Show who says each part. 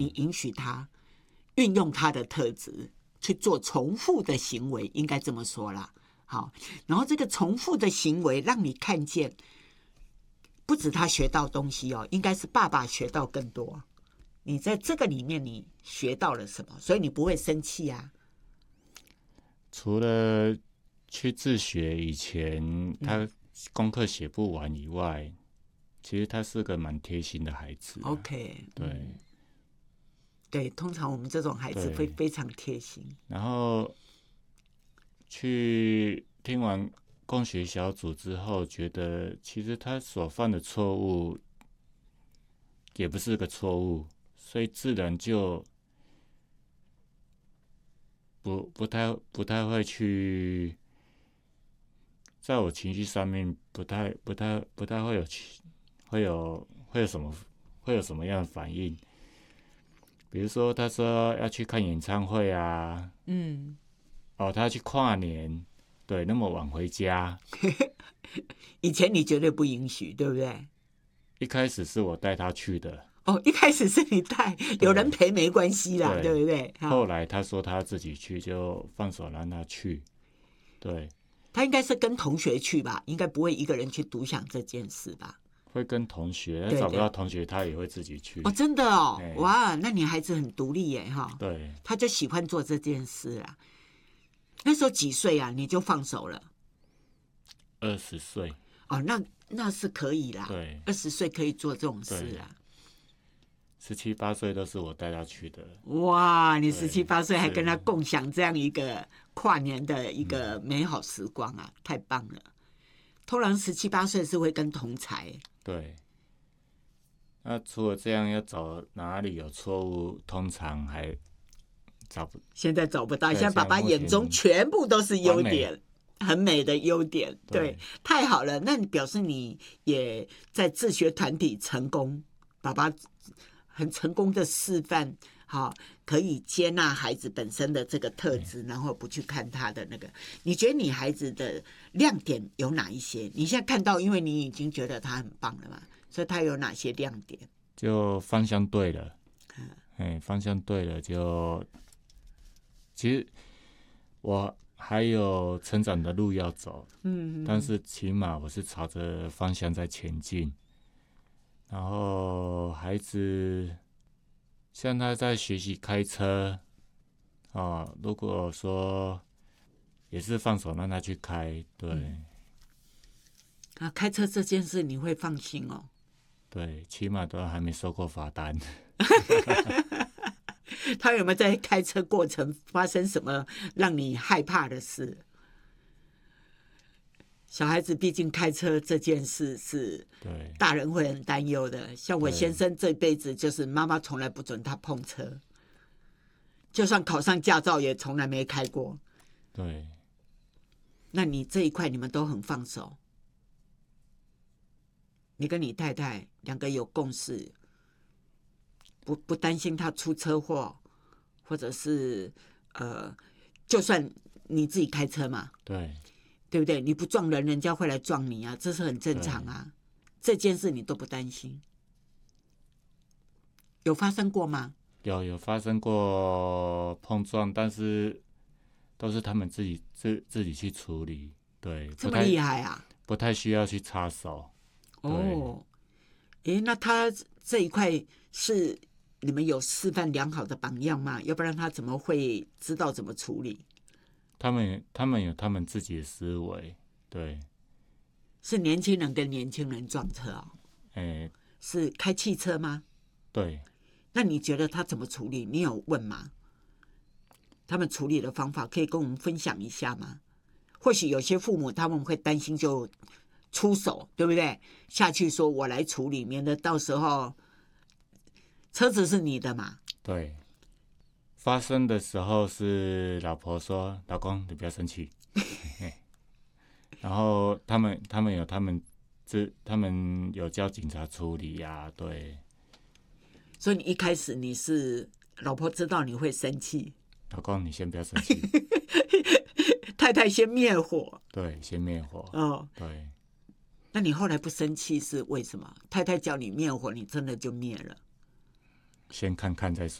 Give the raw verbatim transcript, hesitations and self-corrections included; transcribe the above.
Speaker 1: 你允许他运用他的特质去做重复的行为，应该这么说啦。好，然后这个重复的行为让你看见，不止他学到东西哦，应该是爸爸学到更多。你在这个里面你学到了什么？所以你不会生气啊。
Speaker 2: 除了去自学以前他功课写不完以外，嗯、其实他是个蛮贴心的孩子、啊。
Speaker 1: OK，
Speaker 2: 对、
Speaker 1: 嗯，对，通常我们这种孩子会非常贴心。
Speaker 2: 然后去听完共学小组之后，觉得其实他所犯的错误也不是个错误，所以自然就不不太不太会去，在我情绪上面不太不太不太会有会有会有什么会有什么样的反应。比如说，他说要去看演唱会啊，嗯，哦，他要去跨年，对，那么晚回家。
Speaker 1: 以前你绝对不允许，对不对？
Speaker 2: 一开始是我带他去的。
Speaker 1: 哦，一开始是你带，有人陪没关系啦， 对, 对不对？
Speaker 2: 后来他说他自己去，就放手让他去。对，
Speaker 1: 他应该是跟同学去吧，应该不会一个人去独享这件事吧？
Speaker 2: 会跟同学，他找不到同学，他也会自己去。
Speaker 1: 哦，真的哦，哇，那你孩子很独立耶，哈。
Speaker 2: 对，
Speaker 1: 他就喜欢做这件事啊。那时候几岁啊？你就放手了？
Speaker 2: 二十岁。
Speaker 1: 哦，那那是可以啦。
Speaker 2: 对，
Speaker 1: 二十岁可以做这种事啊。
Speaker 2: 十七八岁都是我带他去的。
Speaker 1: 哇，你十七八岁还跟他共享这样一个跨年的一个美好时光啊，嗯、太棒了。通常十七八岁是会跟同才。
Speaker 2: 对。那除了这样，要找哪里有错误，通常还找不。
Speaker 1: 现在找不到，现在爸爸眼中全部都是优点，很美的优点。对，对，太好了。那你表示你也在自学团体成功，爸爸很成功的示范，好，可以接纳孩子本身的这个特质，然后不去看他的那个。你觉得你孩子的亮点有哪一些？你现在看到，因为你已经觉得他很棒了嘛，所以他有哪些亮点？
Speaker 2: 就方向对了，嗯，方向对了，就其实我还有成长的路要走，嗯，但是起码我是朝着方向在前进。然后孩子像他在学习开车，哦，如果说也是放手让他去开，对，嗯、
Speaker 1: 啊，开车这件事你会放心哦。
Speaker 2: 对，起码都还没收过罚单。
Speaker 1: 他有没有在开车过程发生什么让你害怕的事？小孩子毕竟开车这件事是大人会很担忧的。像我先生这辈子就是妈妈从来不准他碰车，就算考上驾照也从来没开过。
Speaker 2: 对。
Speaker 1: 那你这一块你们都很放手，你跟你太太两个有共识，不不担心他出车祸，或者是呃，就算你自己开车嘛，
Speaker 2: 对，
Speaker 1: 对不对？你不撞人，人家会来撞你啊，这是很正常啊。这件事你都不担心，有发生过吗？
Speaker 2: 有有发生过碰撞，但是都是他们自己自自己去处理，对，
Speaker 1: 这么厉害啊！
Speaker 2: 不太需要去插手。
Speaker 1: 哦，诶，那他这一块是你们有示范良好的榜样吗？要不然他怎么会知道怎么处理？
Speaker 2: 他们他们有他们自己的思维，对。
Speaker 1: 是年轻人跟年轻人撞车哦？
Speaker 2: 欸、
Speaker 1: 是开汽车吗？
Speaker 2: 对。
Speaker 1: 那你觉得他怎么处理？你有问吗？他们处理的方法可以跟我们分享一下吗？或许有些父母他们会担心就出手，对不对？下去说我来处理，免得到时候车子是你的嘛。
Speaker 2: 对。发生的时候是老婆说：“老公，你不要生气。”然后他们他们有他们这他们有叫警察处理呀、啊，对。
Speaker 1: 所以你一开始你是老婆知道你会生气，
Speaker 2: 老公你先不要生气，
Speaker 1: 太太先灭火，
Speaker 2: 对，先灭火，
Speaker 1: 哦，
Speaker 2: 对。
Speaker 1: 那你后来不生气是为什么？太太叫你灭火，你真的就灭了？
Speaker 2: 先看看再说。